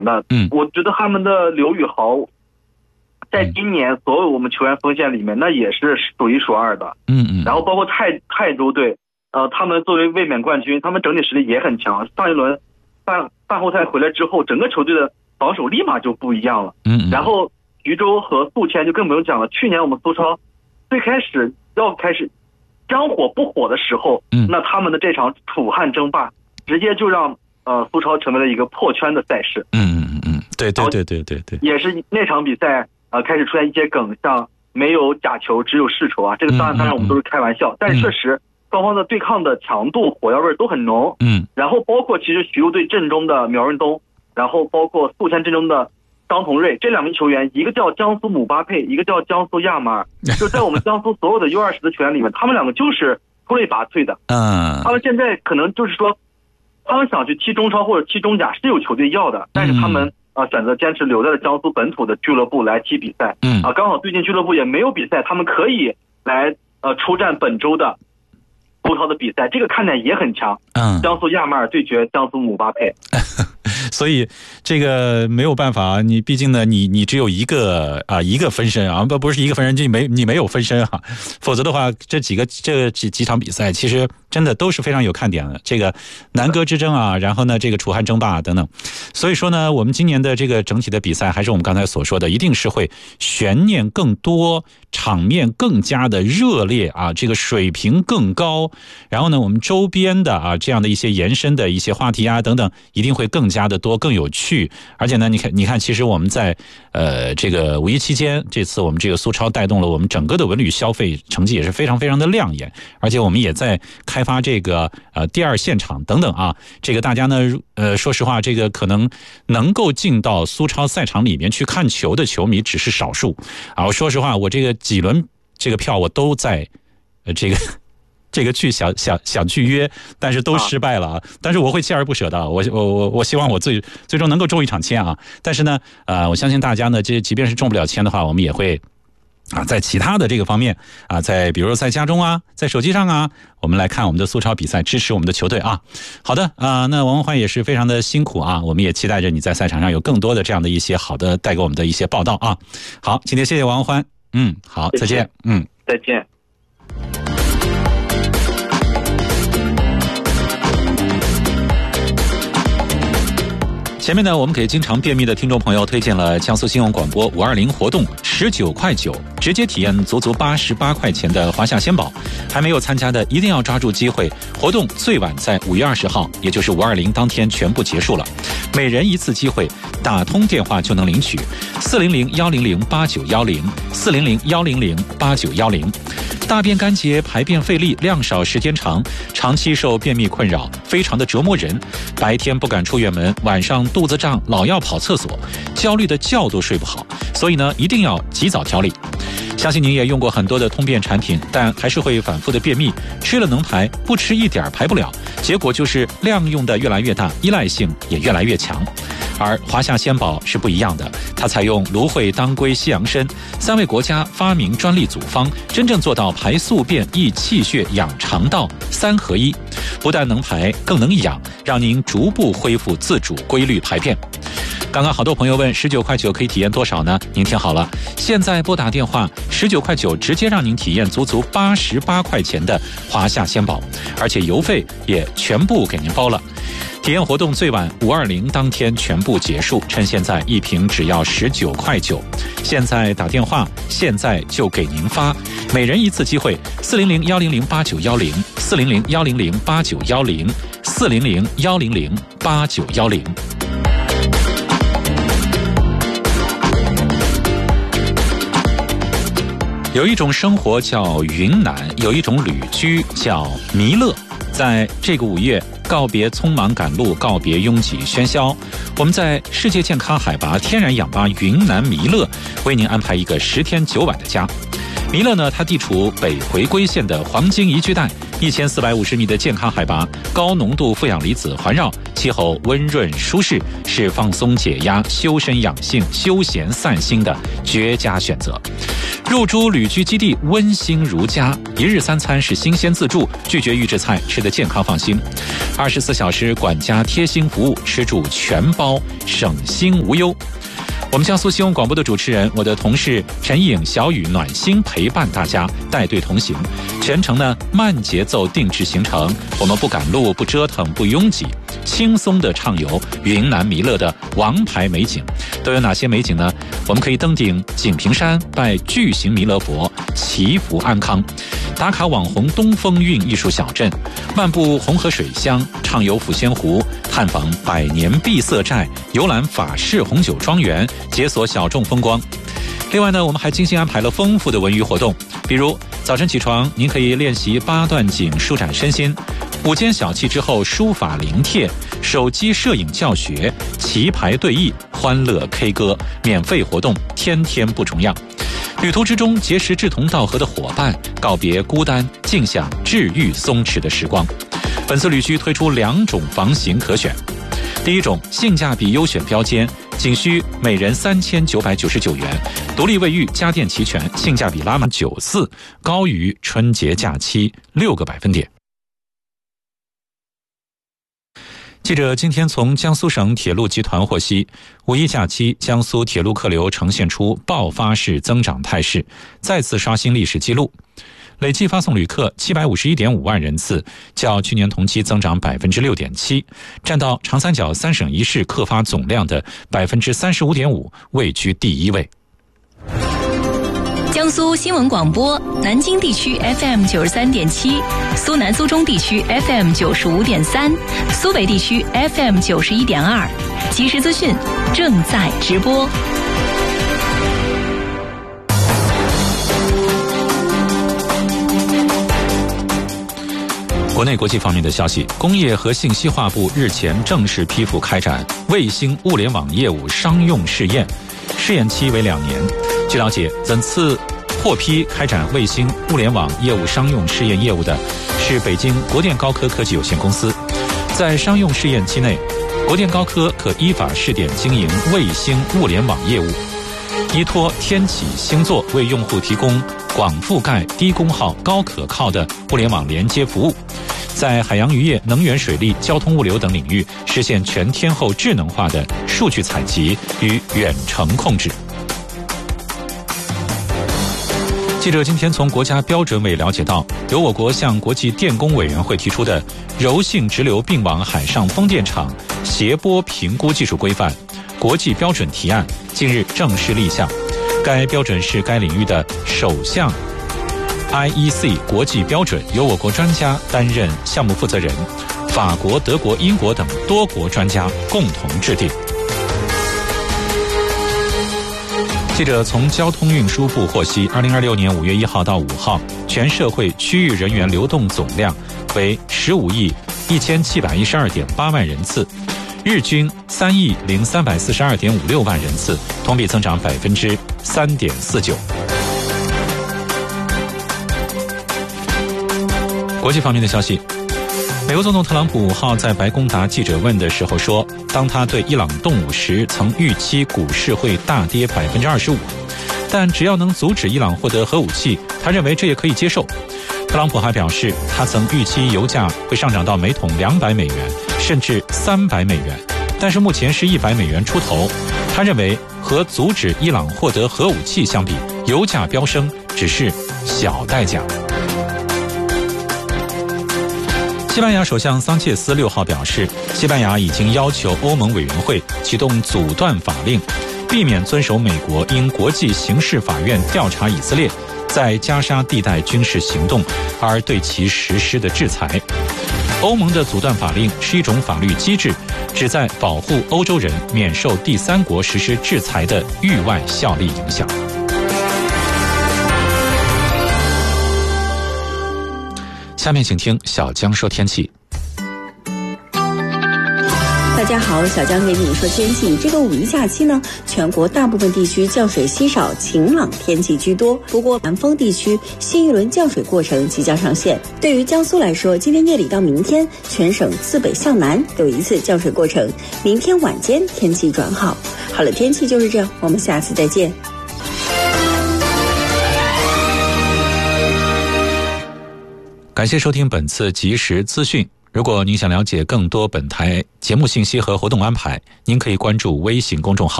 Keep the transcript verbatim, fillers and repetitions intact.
的。嗯，我觉得他们的刘宇豪在今年所有我们球员锋线里面，那也是数一数二的。嗯嗯。然后包括泰泰州队，呃，他们作为卫冕冠军，他们整体实力也很强。上一轮半半后赛回来之后，整个球队的防守立马就不一样了。嗯。然后徐州和宿迁就更不用讲了。去年我们苏超最开始要开始将火不火的时候，嗯，那他们的这场楚汉争霸，直接就让呃苏超成为了一个破圈的赛事。嗯嗯嗯，对对对对对对。也是那场比赛。呃，开始出现一些梗，像没有假球，只有世球啊。这个当然，当然我们都是开玩笑，嗯、但是确实双方的对抗的强度、火药味都很浓。嗯。然后包括其实徐州队阵中的苗润东，然后包括宿迁阵中的张鹏睿，这两名球员，一个叫江苏姆巴佩，一个叫江苏亚马尔，就在我们江苏所有的 U 二十的球员里面，他们两个就是出类拔萃的。嗯。他们现在可能就是说，他们想去踢中超或者踢中甲是有球队要的，但是他们。啊，选择坚持留在了江苏本土的俱乐部来踢比赛。嗯，啊，刚好最近俱乐部也没有比赛，他们可以来呃出战本周的苏超的比赛，这个看点也很强。嗯，江苏亚马尔对决江苏姆巴佩。所以这个没有办法，你毕竟呢，你你只有一个啊一个分身啊，不不是一个分身，就没你没有分身啊，否则的话，这几个这几几场比赛其实真的都是非常有看点的。这个南歌之争啊，然后呢，这个楚汉争霸等等，所以说呢，我们今年的这个整体的比赛，还是我们刚才所说的，一定是会悬念更多，场面更加的热烈啊，这个水平更高，然后呢，我们周边的啊这样的一些延伸的一些话题啊等等，一定会更加的多，更有趣。而且呢，你看，你看，其实我们在呃这个五一期间，这次我们这个苏超带动了我们整个的文旅消费成绩也是非常非常的亮眼，而且我们也在开发这个呃第二现场等等啊，这个大家呢呃说实话，这个可能能够进到苏超赛场里面去看球的球迷只是少数啊。我说实话，我这个几轮这个票我都在呃这个。这个去想想想去约，但是都失败了啊！但是我会锲而不舍的，我我我我希望我最最终能够中一场签啊！但是呢，呃，我相信大家呢，这即便是中不了签的话，我们也会啊，在其他的这个方面啊，在比如说在家中啊，在手机上啊，我们来看我们的苏超比赛，支持我们的球队啊！好的啊，那王文欢也是非常的辛苦啊，我们也期待着你在赛场上有更多的这样的一些好的带给我们的一些报道啊！好，今天谢谢王文欢，嗯，好，再见，嗯，再见。前面呢，我们给经常便秘的听众朋友推荐了江苏新闻广播五二零活动，十九块九直接体验足足八十八块钱的华夏鲜宝。还没有参加的一定要抓住机会，活动最晚在五月二十号，也就是五二零当天全部结束了。每人一次机会，打通电话就能领取四零零幺零零八九幺零四零零幺零零八九幺零。大便干结、排便费力、量少时间长，长期受便秘困扰，非常的折磨人。白天不敢出远门，晚上肚子胀，老要跑厕所，焦虑的觉都睡不好。所以呢，一定要及早调理。相信您也用过很多的通便产品，但还是会反复的便秘，吃了能排，不吃一点排不了，结果就是量用的越来越大，依赖性也越来越强。而华夏鲜宝是不一样的，它采用芦荟、当归、西洋参三位国家发明专利组方，真正做到排宿便、益气血、养肠道三合一，不但能排，更能养，让您逐步恢复自主规律排便。刚刚好多朋友问十九块九可以体验多少呢？您听好了，现在拨打电话十九块九，直接让您体验足足八十八块钱的华夏鲜宝，而且邮费也全部给您包了。体验活动最晚五二零当天全部结束，趁现在一瓶只要十九块九。现在打电话，现在就给您发，每人一次机会，四零零幺零零八九幺零四零零幺零零八九幺零四零零幺零零八九幺零。有一种生活叫云南，有一种旅居叫弥勒。在这个午夜，告别匆忙赶路，告别拥挤喧嚣，我们在世界健康海拔天然氧吧云南弥勒为您安排一个十天九晚的家。 弥勒呢，它地处北回归线的黄金宜居带，一千四百五十米的健康海拔，高浓度负氧离子环绕，气候温润舒适，是放松解压、修身养性、休闲散心的绝佳选择。入住旅居基地，温馨如家，一日三餐是新鲜自助，拒绝预制菜，吃得健康放心。二十四小时管家贴心服务，吃住全包，省心无忧。我们江苏新闻广播的主持人，我的同事陈颖、小雨暖心陪伴大家，带队同行，全程呢慢节奏定制行程，我们不赶路、不折腾、不拥挤，轻松的畅游云南弥勒的王牌美景。都有哪些美景呢？我们可以登顶景平山，拜巨型弥勒佛，祈福安康；打卡网红东风韵艺术小镇，漫步红河水乡，畅游抚仙湖，探访百年碧色寨，游览法式红酒庄园，解锁小众风光。另外呢，我们还精心安排了丰富的文娱活动，比如早晨起床，您可以练习八段锦，舒展身心；午间小憩之后，书法临帖，手机摄影教学，棋牌对弈，欢乐 K 歌，免费活动，天天不重样。旅途之中结识志同道合的伙伴，告别孤单，尽享治愈松弛的时光。本次旅居推出两种房型可选，第一种性价比优选标间，仅需每人三千九百九十九元，独立卫浴，家电齐全，性价比拉满九四，高于春节假期六个百分点。记者今天从江苏省铁路集团获悉，五一假期江苏铁路客流呈现出爆发式增长态势，再次刷新历史记录。累计发送旅客七百五十一点五万人次，较去年同期增长百分之六点七，占到长三角三省一市客发总量的百分之三十五点五，位居第一位。 江苏新闻广播，南京地区 F M 九十三点七，苏南苏中地区 F M 九十五点三，苏北地区 F M 九十一点二，即时资讯正在直播。 国内国际方面的消息，工业和信息化部日前正式批复开展卫星物联网业务商用试验，试验期为两年。据了解，本次获批开展卫星物联网业务商用试验业务的是北京国电高科科技有限公司。在商用试验期内，国电高科可依法试点经营卫星物联网业务，依托天启星座为用户提供广覆盖、低功耗、高可靠的物联网连接服务，在海洋渔业、能源水利、交通物流等领域实现全天候智能化的数据采集与远程控制。记者今天从国家标准委了解到，由我国向国际电工委员会提出的柔性直流并网海上风电场谐波评估技术规范国际标准提案近日正式立项。该标准是该领域的首项 I E C 国际标准，由我国专家担任项目负责人，法国、德国、英国等多国专家共同制定。记者从交通运输部获悉，二零二六年五月一号到五号，全社会区域人员流动总量为十五亿一千七百一十二点八万人次，日均三亿零三百四十二点五六万人次，同比增长百分之三点四九。国际方面的消息，美国总统特朗普五号在白宫答记者问的时候说，当他对伊朗动武时，曾预期股市会大跌百分之二十五，但只要能阻止伊朗获得核武器，他认为这也可以接受。特朗普还表示，他曾预期油价会上涨到每桶两百美元，甚至三百美元，但是目前是一百美元出头。他认为和阻止伊朗获得核武器相比，油价飙升只是小代价。西班牙首相桑切斯六号表示，西班牙已经要求欧盟委员会启动阻断法令，避免遵守美国因国际刑事法院调查以色列在加沙地带军事行动而对其实施的制裁。欧盟的阻断法令是一种法律机制，旨在保护欧洲人免受第三国实施制裁的域外效力影响。下面请听小江说天气。 大家好，小江给你说天气。这个五一假期呢，全国大部分地区降水稀少，晴朗天气居多。不过南方地区新一轮降水过程即将上线。对于江苏来说，今天夜里到明天，全省自北向南有一次降水过程。明天晚间天气转好。好了，天气就是这样，我们下次再见。 感谢收听本次即时资讯。如果您想了解更多本台节目信息和活动安排，您可以关注微信公众号